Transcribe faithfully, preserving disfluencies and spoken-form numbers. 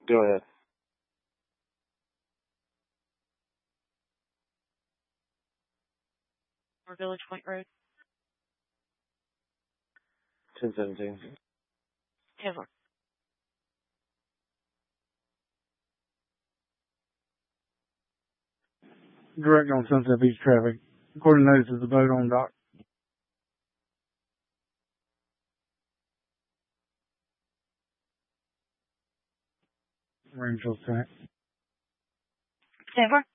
Go ahead. Or Village Point Road. ten seventeen. ten four. Direct on Sunset Beach traffic. According to notice, there's a boat on dock. Range tank. ten four.